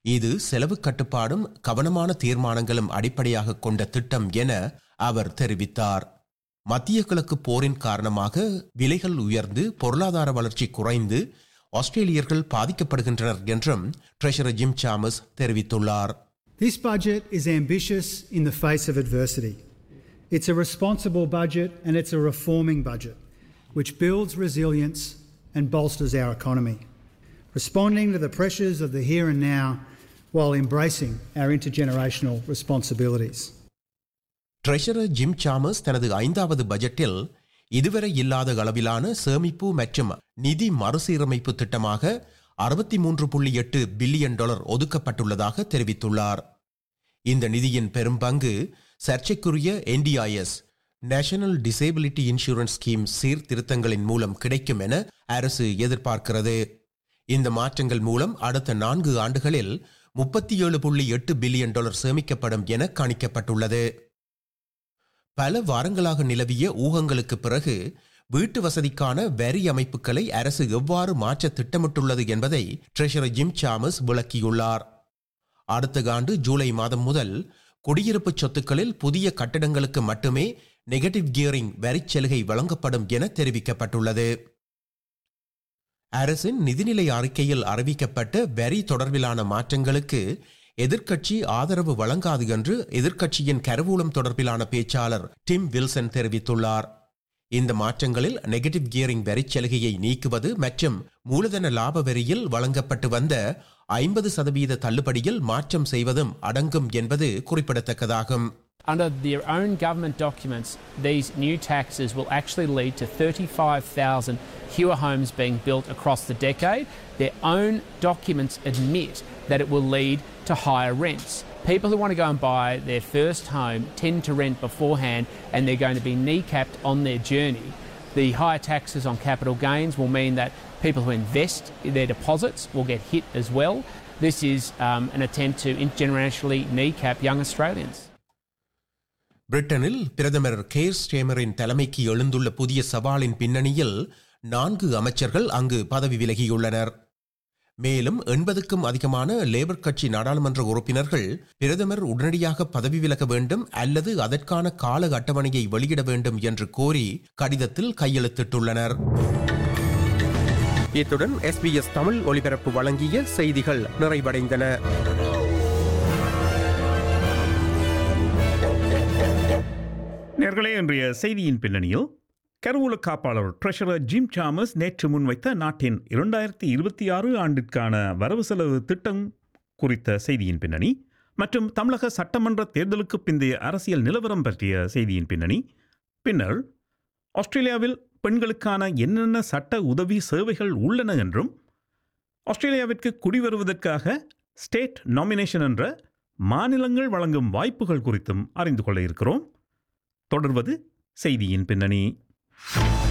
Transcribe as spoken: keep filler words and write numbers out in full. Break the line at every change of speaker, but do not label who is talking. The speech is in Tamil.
இது செலவு கட்டுப்பாடும் கவனமான தீர்மானங்களும் அடிப்படையாக கொண்ட திட்டம் என அவர் தெரிவித்தார். மத்திய கிழக்கு போரின் காரணமாக விலைகள் உயர்ந்து பொருளாதார வளர்ச்சி குறைந்து ஆஸ்திரேலியர்கள் பாதிக்கப்படுகின்றனர் என்றும் ட்ரெஷரர் ஜிம் சாமஸ் தெரிவித்துள்ளார்.
This budget is ambitious in the face of adversity. It's a responsible budget and it's a reforming budget which builds resilience and bolsters our economy, responding to the pressures of the here and now while embracing our intergenerational responsibilities.
Treasurer gym Sam's தனது ஐந்தாவது பட்ஜெட்டில் இதுவரை இல்லாத அளவிலான சேமிப்பு மற்றும் நிதி மறுசீரமைப்பு திட்டமாக அறுபத்தி மூன்று புள்ளி எட்டு பில்லியன் டாலர் ஒதுக்கப்பட்டுள்ளதாக தெரிவித்துள்ளார். இந்த நிதியின் பெரும் பங்கு சர்ச்சைக்குரிய NDIS national disability insurance scheme சீர்திருத்தங்களின் மூலம் கிடைக்கும் என அரசு எதிர்பார்க்கிறது. இந்த மாற்றங்கள் மூலம் அடுத்த நான்கு ஆண்டுகளில் முப்பத்தி ஏழு புள்ளி எட்டு பில்லியன் டாலர் சேமிக்கப்படும் என கணிக்கப்பட்டுள்ளது. பல வாரங்களாக நிலவிய ஊகங்களுக்கு பிறகு வீட்டு வசதிக்கான வரி அமைப்புகளை அரசு எவ்வாறு மாற்ற திட்டமிட்டுள்ளது என்பதை ட்ரெஷரர் ஜிம் சாமஸ் விளக்கியுள்ளார். அடுத்த ஆண்டு ஜூலை மாதம் முதல் குடியிருப்பு சொத்துக்களில் புதிய கட்டடங்களுக்கு மட்டுமே நெகட்டிவ் கியரிங் வரிச் சலுகை வழங்கப்படும் என தெரிவிக்கப்பட்டுள்ளது. அரசின் நிதிநிலை அறிக்கையில் அறிவிக்கப்பட்ட வரி தொடர்பிலான மாற்றங்களுக்கு எதிர்க்கட்சி ஆதரவு வழங்காது என்று எதிர்க்கட்சியின் கருவூலம் தொடர்பிலான பேச்சாளர் டிம் வில்சன் தெரிவித்துள்ளார். இந்த மாற்றங்களில் நெகட்டிவ் கியரிங் வரிச் சலுகையை நீக்குவது மற்றும் மூலதன லாப வரியில் வழங்கப்பட்டு வந்த ஐம்பது சதவீத தள்ளுபடியில் மாற்றம் செய்வதும் அடங்கும் என்பது குறிப்பிடத்தக்கதாகும்.
Under their own government documents, these new taxes will actually lead to thirty-five thousand fewer homes being built across the decade. Their own documents admit that it will lead to higher rents. People who want to go and buy their first home tend to rent beforehand and they're going to be kneecapped on their journey. The higher taxes on capital gains will mean that people who invest their deposits will get hit as well. This is um, an attempt to intergenerationally kneecap young Australians.
பிரிட்டனில் பிரதமர் கேர் ஸ்டேமரின் தலைமைக்கு எழுந்துள்ள புதிய சவாலின் பின்னணியில் நான்கு அமைச்சர்கள் அங்கு பதவி விலகியுள்ளனர். மேலும் எண்பதுக்கும் அதிகமான லேபர் கட்சி நாடாளுமன்ற உறுப்பினர்கள் பிரதமர் உடனடியாக பதவி விலக வேண்டும் அல்லது அதற்கான கால அட்டவணையை வெளியிட வேண்டும் என்று கோரி கடிதத்தில் கையெழுத்திட்டுள்ளனர். இத்துடன் எஸ்பிஎஸ் தமிழ் ஒலிபரப்பு வழங்கிய செய்திகள் நிறைவடைந்தன.
நேர்களே, இன்றைய செய்தியின் பின்னணியில் கருவூல காப்பாளர் ட்ரெஷரர் ஜிம் சாமஸ் நேற்று முன்வைத்த நாட்டின் இரண்டாயிரத்தி இருபத்தி ஆறு ஆண்டிற்கான வரவு செலவு திட்டம் குறித்த செய்தியின் பின்னணி மற்றும் தமிழக சட்டமன்ற தேர்தலுக்கு பிந்தைய அரசியல் நிலவரம் பற்றிய செய்தியின் பின்னணி, பின்னர் ஆஸ்திரேலியாவில் பெண்களுக்கான என்னென்ன சட்ட உதவி சேவைகள் உள்ளன என்றும் ஆஸ்திரேலியாவிற்கு குடிவருவதற்காக ஸ்டேட் நாமினேஷன் என்ற மாநிலங்கள் வழங்கும் வாய்ப்புகள் குறித்தும் அறிந்து கொள்ள இருக்கிறோம். தொடர்வது செய்தியின் பின்னணி.